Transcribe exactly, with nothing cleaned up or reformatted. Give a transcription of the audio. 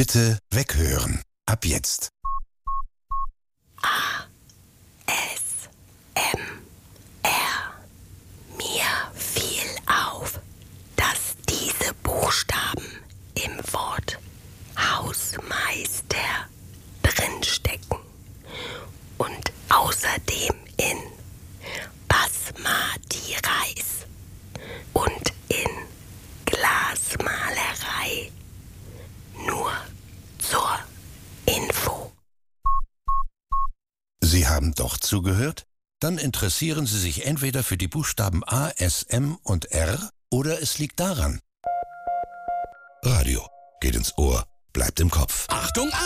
Bitte weghören. Ab jetzt. A, S, M, R. Mir fiel auf, dass diese Buchstaben im Wort Hausmeister drinstecken und außerdem in Basmati Reis und in Glasmalerei. Nur zur Info. Sie haben doch zugehört? Dann interessieren Sie sich entweder für die Buchstaben A, S, M und R oder es liegt daran. Radio geht ins Ohr, bleibt im Kopf. Achtung!